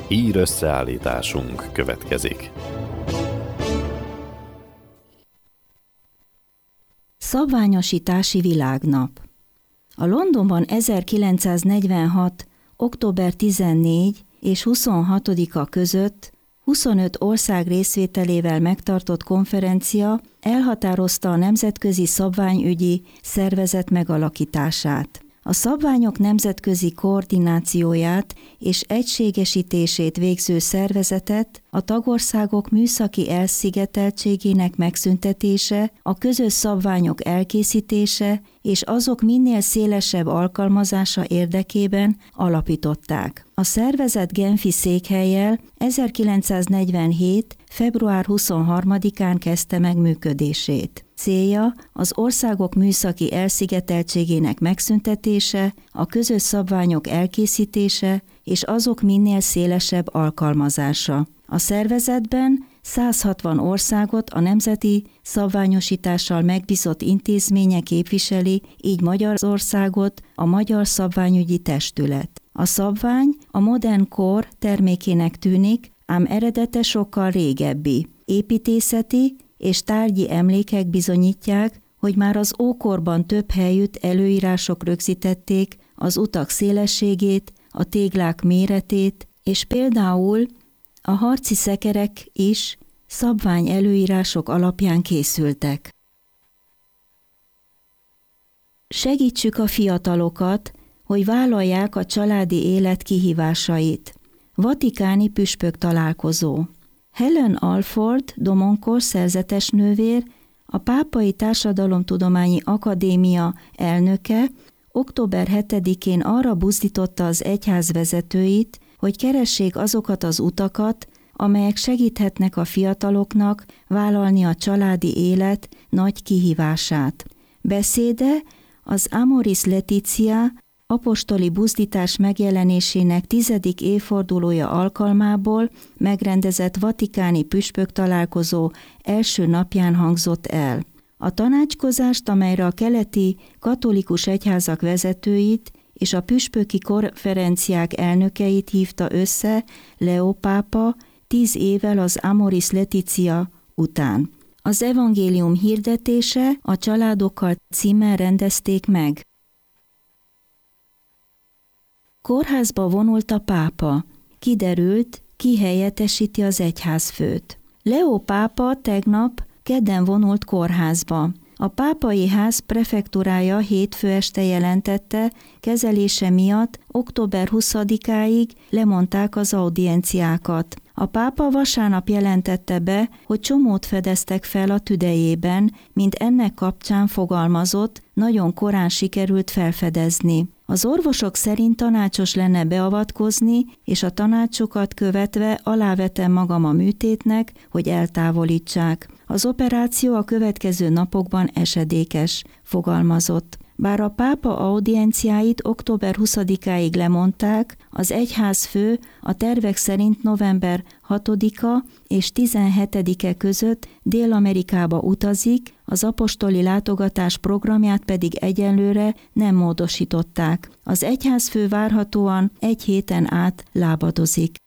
Hír összeállításunk következik. Szabványosítási világnap. A Londonban 1946. október 14 és 26-a között 25 ország részvételével megtartott konferencia elhatározta a Nemzetközi Szabványügyi Szervezet megalakítását. A szabványok nemzetközi koordinációját és egységesítését végző szervezetet a tagországok műszaki elszigeteltségének megszüntetése, a közös szabványok elkészítése és azok minél szélesebb alkalmazása érdekében alapították. A szervezet genfi székhellyel 1947. február 23-án kezdte meg működését. Célja az országok műszaki elszigeteltségének megszüntetése, a közös szabványok elkészítése és azok minél szélesebb alkalmazása. A szervezetben 160 országot a nemzeti szabványosítással megbízott intézménye képviseli, így Magyarországot a Magyar Szabványügyi Testület. A szabvány a modern kor termékének tűnik, ám eredete sokkal régebbi. Építészeti és tárgyi emlékek bizonyítják, hogy már az ókorban több helyütt előírások rögzítették az utak szélességét, a téglák méretét, és például a harci szekerek is szabvány előírások alapján készültek. Segítsük a fiatalokat, hogy vállalják a családi élet kihívásait. Vatikáni püspök találkozó. Helen Alford, domonkos szerzetesnővér, a Pápai Társadalomtudományi Akadémia elnöke október 7-én arra buzdította az egyház vezetőit, hogy keressék azokat az utakat, amelyek segíthetnek a fiataloknak vállalni a családi élet nagy kihívását. Beszéde az Amoris Laetitia apostoli buzdítás megjelenésének 10. évfordulója alkalmából megrendezett vatikáni püspök találkozó első napján hangzott el. A tanácskozást, amelyre a keleti katolikus egyházak vezetőit és a püspöki konferenciák elnökeit hívta össze Leó pápa 10 évvel az Amoris Laetitia után. Az evangélium hirdetése a családokkal címmel rendezték meg. Kórházba vonult a pápa. Kiderült, ki helyettesíti az egyházfőt. Leó pápa tegnap kedden vonult kórházba. A pápai ház prefektúrája hétfő este jelentette, kezelése miatt október 20-áig lemondták az audienciákat. A pápa vasárnap jelentette be, hogy csomót fedeztek fel a tüdejében, mint ennek kapcsán fogalmazott, nagyon korán sikerült felfedezni. Az orvosok szerint tanácsos lenne beavatkozni, és a tanácsokat követve alávetem magam a műtétnek, hogy eltávolítsák. Az operáció a következő napokban esedékes, fogalmazott. Bár a pápa audienciáit október 20-áig lemondták, az egyházfő a tervek szerint november 6-a és 17-e között Dél-Amerikába utazik, az apostoli látogatás programját pedig egyenlőre nem módosították. Az egyházfő várhatóan egy héten át lábadozik.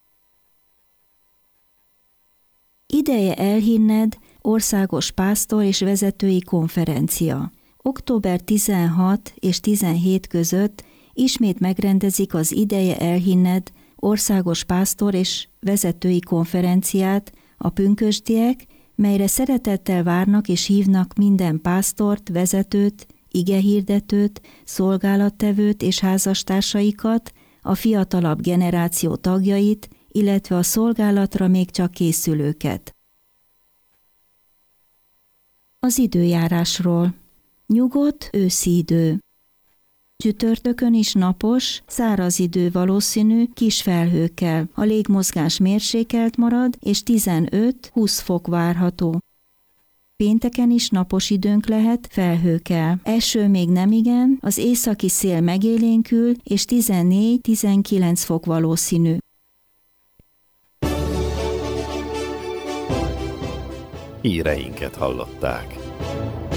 Ideje elhinned, országos pásztor és vezetői konferencia. Október 16 és 17 között ismét megrendezik az Ideje elhinned országos pásztor és vezetői konferenciát a pünkösdiek, melyre szeretettel várnak és hívnak minden pásztort, vezetőt, igehirdetőt, szolgálattevőt és házastársaikat, a fiatalabb generáció tagjait, illetve a szolgálatra még csak készülőket. Az időjárásról. Nyugodt őszi idő. Csütörtökön is napos, száraz idő valószínű, kis felhőkkel. A légmozgás mérsékelt marad, és 15-20 fok várható. Pénteken is napos időnk lehet, felhőkkel. Eső még nemigen, az északi szél megélénkül, és 14-19 fok valószínű. Híreinket hallották.